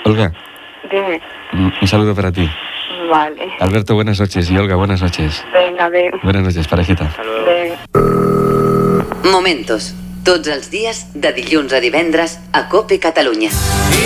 Olga, Dime. un saludo para ti. Vale. Alberto, buenas noches. Y Olga, buenas noches. Venga, ven. Buenas noches, parejita. Ven. Momentos. Tots els dies, de dilluns a divendres, a COPE Catalunya.